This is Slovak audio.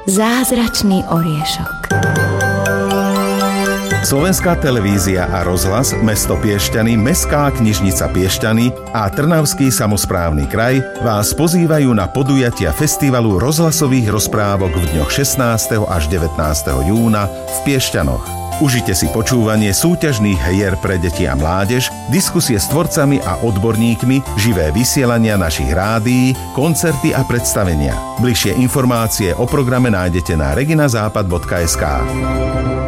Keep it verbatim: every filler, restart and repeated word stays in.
Zázračný oriešok. Slovenská televízia a rozhlas, mesto Piešťany, Mestská knižnica Piešťany a Trnavský samosprávny kraj vás pozývajú na podujatia Festivalu rozhlasových rozprávok v dňoch šestnásteho až devätnásteho júna v Piešťanoch. Užite si počúvanie súťažných hier pre deti a mládež, diskusie s tvorcami a odborníkmi, živé vysielania našich rádií, koncerty a predstavenia. Bližšie informácie o programe nájdete na regina západ bodka es ká.